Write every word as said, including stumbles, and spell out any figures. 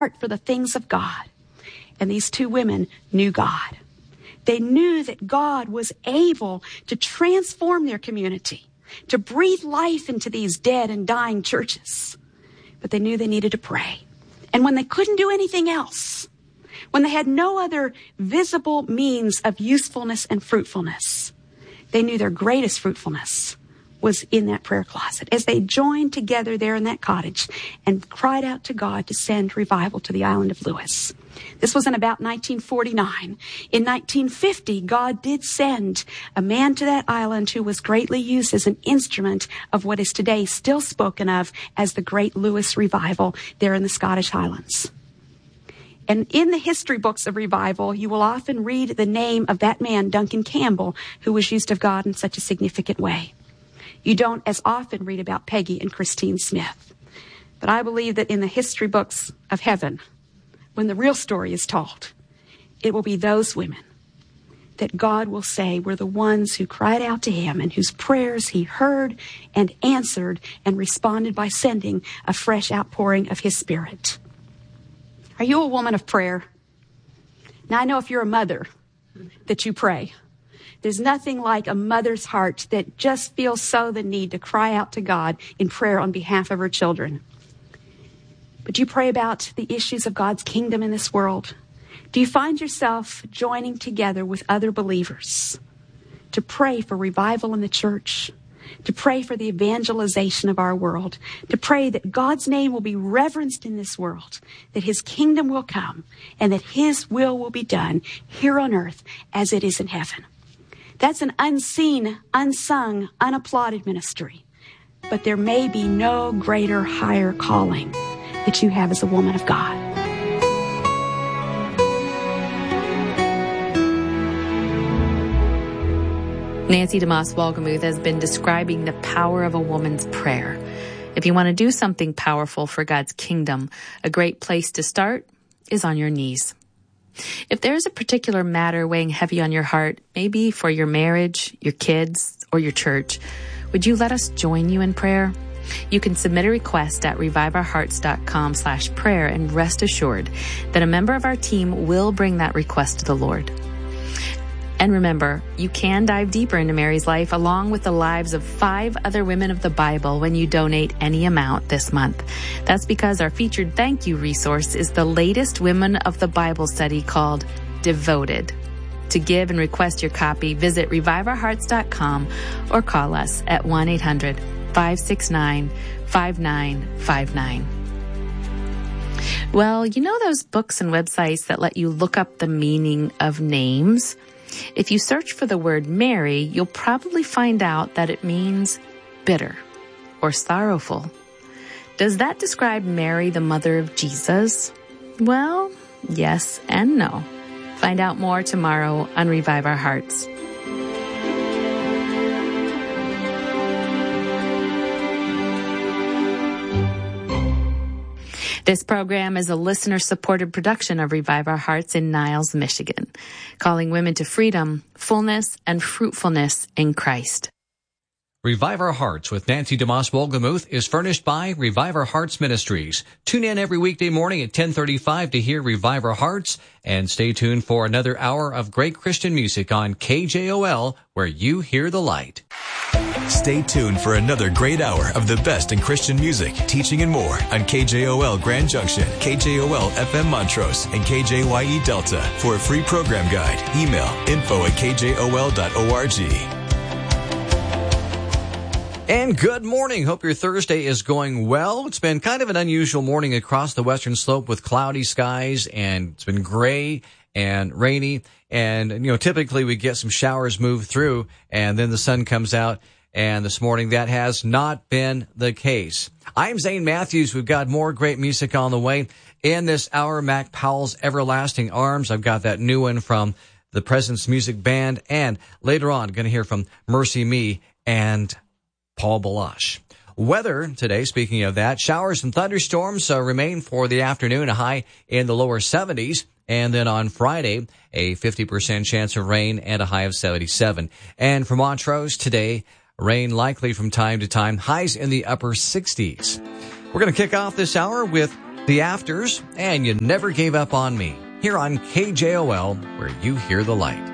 heart for the things of God. And these two women knew God. They knew that God was able to transform their community, to breathe life into these dead and dying churches. But they knew they needed to pray. And when they couldn't do anything else, when they had no other visible means of usefulness and fruitfulness, they knew their greatest fruitfulness was in that prayer closet as they joined together there in that cottage and cried out to God to send revival to the island of Lewis. This was in about nineteen forty-nine. In nineteen fifty, God did send a man to that island who was greatly used as an instrument of what is today still spoken of as the Great Lewis Revival there in the Scottish Highlands. And in the history books of revival, you will often read the name of that man, Duncan Campbell, who was used of God in such a significant way. You don't as often read about Peggy and Christine Smith. But I believe that in the history books of heaven, when the real story is told, it will be those women that God will say were the ones who cried out to him and whose prayers he heard and answered and responded by sending a fresh outpouring of his Spirit. Are you a woman of prayer? Now, I know if you're a mother that you pray. There's nothing like a mother's heart that just feels so the need to cry out to God in prayer on behalf of her children. But you pray about the issues of God's kingdom in this world. Do you find yourself joining together with other believers to pray for revival in the church, to pray for the evangelization of our world, to pray that God's name will be reverenced in this world, that his kingdom will come, and that his will will be done here on earth as it is in heaven? That's an unseen, unsung, unapplauded ministry. But there may be no greater, higher calling that you have as a woman of God. Nancy DeMoss Wolgemuth has been describing the power of a woman's prayer. If you want to do something powerful for God's kingdom, a great place to start is on your knees. If there's a particular matter weighing heavy on your heart, maybe for your marriage, your kids, or your church, would you let us join you in prayer? You can submit a request at reviveourhearts.com slash prayer and rest assured that a member of our team will bring that request to the Lord. And remember, you can dive deeper into Mary's life along with the lives of five other women of the Bible when you donate any amount this month. That's because our featured thank you resource is the latest Women of the Bible study called Devoted. To give and request your copy, visit revive our hearts dot com or call us at one eight hundred five six nine five nine five nine. Well, you know those books and websites that let you look up the meaning of names? If you search for the word Mary, you'll probably find out that it means bitter or sorrowful. Does that describe Mary, the mother of Jesus? Well, yes and no. Find out more tomorrow on Revive Our Hearts. This program is a listener-supported production of Revive Our Hearts in Niles, Michigan, calling women to freedom, fullness, and fruitfulness in Christ. Revive Our Hearts with Nancy DeMoss Wolgemuth is furnished by Revive Our Hearts Ministries. Tune in every weekday morning at ten thirty-five to hear Revive Our Hearts, and stay tuned for another hour of great Christian music on K J O L, where you hear the light. Stay tuned for another great hour of the best in Christian music, teaching and more on K J O L Grand Junction, K J O L F M Montrose, and K J Y E Delta. For a free program guide, email info at k j o l dot org. And good morning. Hope your Thursday is going well. It's been kind of an unusual morning across the western slope with cloudy skies, and it's been gray and rainy. And, you know, typically we get some showers move through and then the sun comes out. And this morning that has not been the case. I'm Zane Matthews. We've got more great music on the way. In this hour, Mac Powell's Everlasting Arms. I've got that new one from the Presence Music Band. And later on, going to hear from Mercy Me and Paul Balash. Weather today, speaking of that, showers and thunderstorms uh, remain for the afternoon, a high in the lower seventies. And then on Friday, a fifty percent chance of rain and a high of seventy-seven. And for Montrose today, rain likely from time to time, highs in the upper sixties. We're going to kick off this hour with The Afters, and You Never Gave Up on Me, here on K J O L, where you hear the light.